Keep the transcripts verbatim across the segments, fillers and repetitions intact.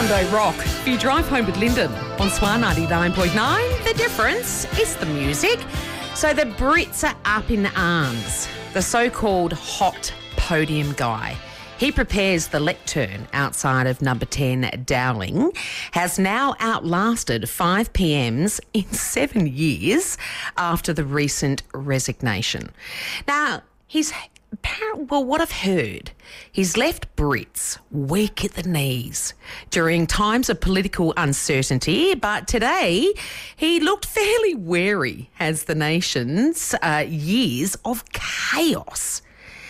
Mondo Rock. If you drive home with Lyndon on Swan ninety-nine point nine, the difference is the music. So the Brits are up in arms. The so-called hot podium guy. He prepares the lectern outside of number ten Dowling, has now outlasted five P Ms in seven years after the recent resignation. Now, he's... Well, what I've heard, he's left Brits weak at the knees during times of political uncertainty, but today he looked fairly wary as the nation's uh, years of chaos.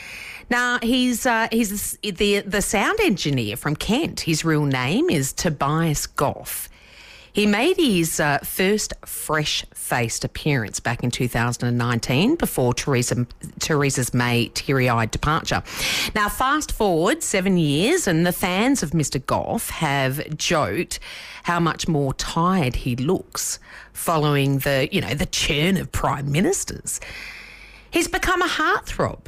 Now, he's uh, he's the the sound engineer from Kent. His real name is Tobias Goff. He made his uh, first fresh-faced appearance back in two thousand nineteen before Theresa, Theresa's May teary-eyed departure. Now, fast forward seven years and the fans of Mister Goff have joked how much more tired he looks following the, you know, the churn of prime ministers. He's become a heartthrob.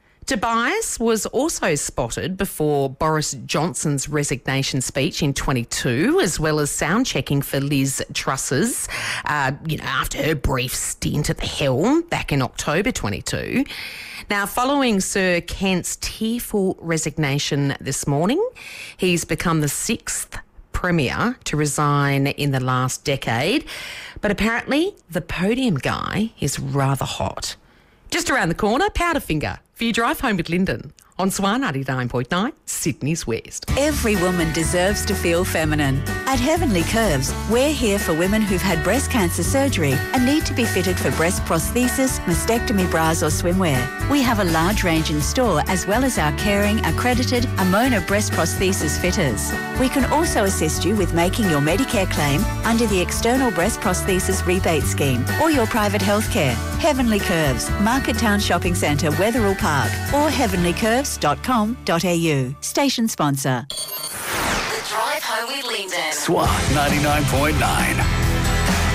Tobias was also spotted before Boris Johnson's resignation speech in twenty-two, as well as sound checking for Liz Truss's, uh, you know, after her brief stint at the helm back in October twenty-two. Now, following Sir Kent's tearful resignation this morning, he's become the sixth Premier to resign in the last decade. But apparently, the podium guy is rather hot. Just around the corner, Powderfinger. For you drive home with Lyndon on Swan ninety-nine point nine, Sydney's West. Every woman deserves to feel feminine. At Heavenly Curves, we're here for women who've had breast cancer surgery and need to be fitted for breast prosthesis, mastectomy bras or swimwear. We have a large range in store, as well as our caring, accredited Amona breast prosthesis fitters. We can also assist you with making your Medicare claim under the External Breast Prosthesis Rebate Scheme or your private healthcare. Heavenly Curves, Market Town Shopping Centre, Wetherill Park, or heavenly curves dot com dot a u. Station sponsor. The Drive Home with Lyndon. Swan ninety-nine point nine.